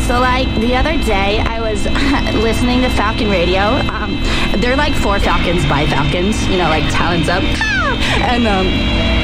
So, like, the other day, I was listening to Falcon Radio. They're like for Falcons by Falcons, you know, like talons up. And